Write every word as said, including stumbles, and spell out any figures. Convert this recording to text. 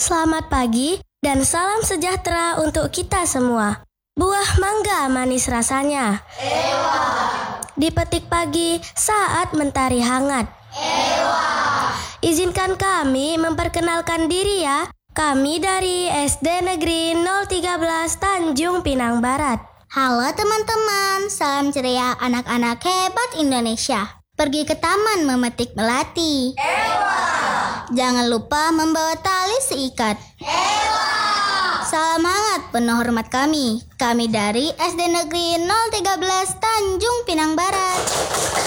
Selamat pagi dan salam sejahtera untuk kita semua. Buah mangga manis rasanya. Ewa. Dipetik pagi saat mentari hangat. Ewa. Izinkan kami memperkenalkan diri ya. Kami dari S D Negeri nol tiga belas Tanjung Pinang Barat. Halo teman-teman, salam ceria anak-anak hebat Indonesia. Pergi ke taman memetik melati. Ewa. Jangan lupa membawa tali seikat. Ewa. Salam hangat penuh hormat kami. Kami dari S D Negeri nol tiga belas Tanjung Pinang Barat.